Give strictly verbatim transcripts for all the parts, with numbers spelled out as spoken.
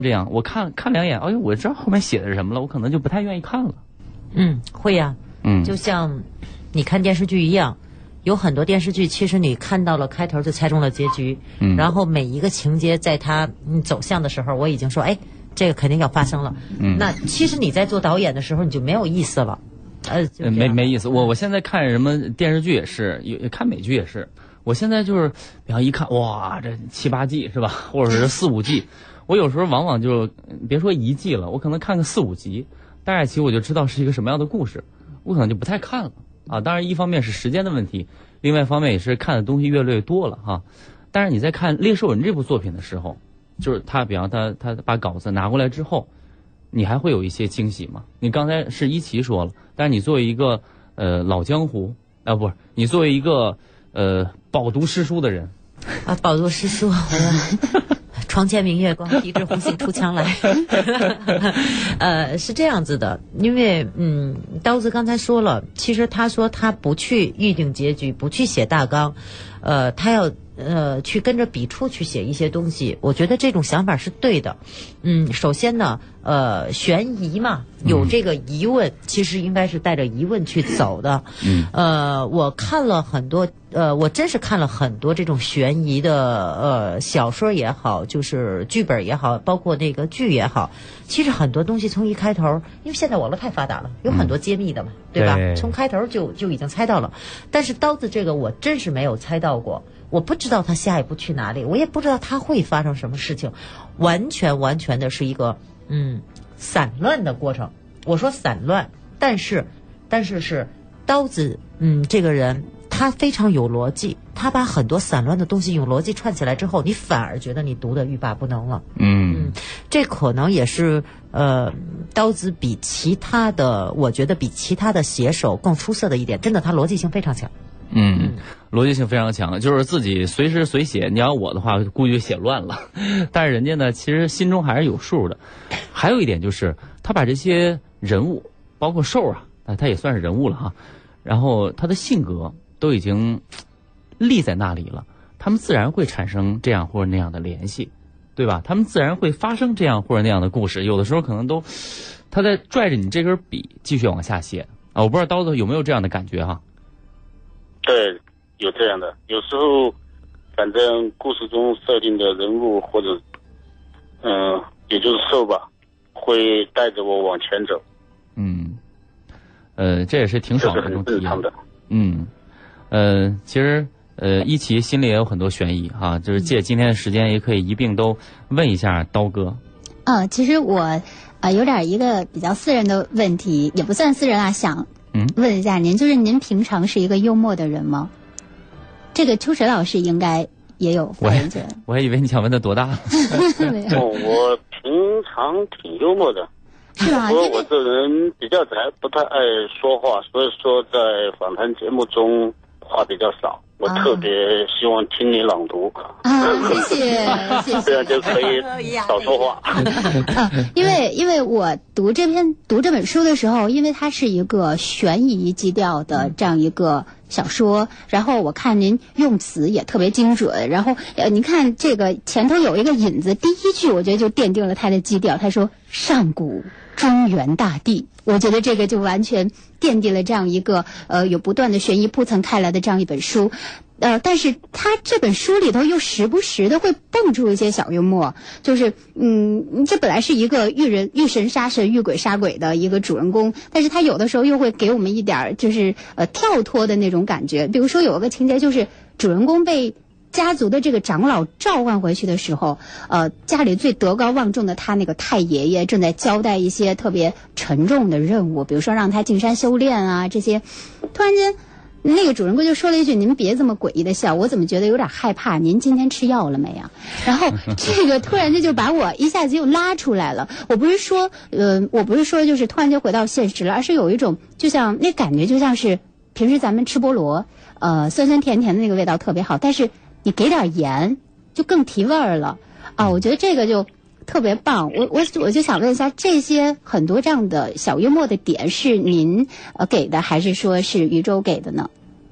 这样，我看看两眼，哎呦，我知道后面写的是什么了，我可能就不太愿意看了。 嗯，会呀、啊。 嗯， 就像你看电视剧一样，有很多电视剧其实你看到了开头就猜中了结局，嗯，然后每一个情节在它嗯走向的时候，我已经说，哎，这个肯定要发生了。嗯，那其实你在做导演的时候，你就没有意思了。呃， 没没意思。我我现在看什么电视剧也是，也看美剧也是。我现在就是，比方一看，哇，这七八季是吧，或者是四五季，我有时候往往就别说一季了，我可能看个四五集，大概其实我就知道是一个什么样的故事，我可能就不太看了啊。当然，一方面是时间的问题，另外一方面也是看的东西越来越多了哈。但是你在看《猎兽人》这部作品的时候，就是他，比方他他把稿子拿过来之后，你还会有一些惊喜吗？你刚才是一奇说了，但是你作为一个呃老江湖啊，不是你作为一个呃饱读诗书的人啊，饱读诗书，床前明月光，一枝红杏出墙来。呃，是这样子的，因为嗯，刀子刚才说了，其实他说他不去预定结局，不去写大纲，呃，他要呃去跟着笔触去写一些东西。我觉得这种想法是对的。嗯，首先呢，呃，悬疑嘛，有这个疑问，嗯、其实应该是带着疑问去走的。嗯，呃，我看了很多。呃，我真是看了很多这种悬疑的呃小说也好，就是剧本也好，包括那个剧也好，其实很多东西从一开头，因为现在网络太发达了，有很多揭秘的嘛，嗯、对吧？对，从开头就就已经猜到了。但是刀子这个我真是没有猜到过，我不知道他下一步去哪里，我也不知道他会发生什么事情，完全完全的是一个嗯散乱的过程。我说散乱，但是但是是刀子嗯这个人。他非常有逻辑，他把很多散乱的东西用逻辑串起来之后，你反而觉得你读得欲罢不能了。嗯嗯，这可能也是呃，刀子比其他的，我觉得比其他的写手更出色的一点，真的，他逻辑性非常强。 嗯，嗯逻辑性非常强，就是自己随时随写。你要我的话，估计写乱了。但是人家呢，其实心中还是有数的。还有一点就是，他把这些人物，包括兽啊，啊，他也算是人物了哈。然后他的性格。都已经立在那里了，他们自然会产生这样或者那样的联系，对吧？他们自然会发生这样或者那样的故事，有的时候可能都他在拽着你这根笔继续往下写啊！我不知道刀子有没有这样的感觉哈？ 对，有这样的，有时候反正故事中设定的人物或者嗯、呃，也就是兽吧，会带着我往前走。 嗯，呃，这也是挺爽的一种体验的。 嗯。呃，其实呃，一奇心里也有很多悬疑哈、啊，就是借今天的时间，也可以一并都问一下刀哥。 呃，其实我啊、呃、有点一个比较私人的问题，也不算私人啊，想问一下您，就是您平常是一个幽默的人吗？这个秋实老师应该也有发言权。 我还以为你想问他多大。 哦，我平常挺幽默的。 是吧？ 不过我这人比较宅，不太爱说话，所以说在访谈节目中话比较少。我特别希望听你朗读啊，谢谢谢谢， 这样就可以少说话。 啊，因为因为我读这篇读这本书的时候，因为它是一个悬疑基调的这样一个小说，然后我看您用词也特别精准，然后呃，您看这个前头有一个引子，第一句我觉得就奠定了它的基调，他说上古中原大地，我觉得这个就完全奠定了这样一个呃有不断的悬疑铺陈开来的这样一本书。呃，但是他这本书里头又时不时的会蹦出一些小幽默，就是嗯，这本来是一个遇人遇神杀神遇鬼杀鬼的一个主人公，但是他有的时候又会给我们一点就是呃跳脱的那种感觉。比如说有一个情节就是主人公被家族的这个长老召唤回去的时候，呃，家里最德高望重的他那个太爷爷正在交代一些特别沉重的任务，比如说让他进山修炼啊这些，突然间。那个主人公就说了一句：“您别这么诡异的笑，我怎么觉得有点害怕？您今天吃药了没有？”然后这个突然间就把我一下子又拉出来了。我不是说，呃，我不是说就是突然间回到现实了，而是有一种就像那感觉就像是平时咱们吃菠萝，呃，酸酸甜甜的那个味道特别好，但是你给点盐就更提味儿了啊！我觉得这个就。特别棒，我我我就想问一下，这些很多这样的小幽默的点是您呃给的，还是说是宇宙给的呢？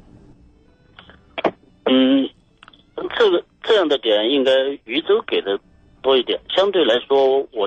嗯，这个这样的点应该宇宙给的多一点。相对来说，我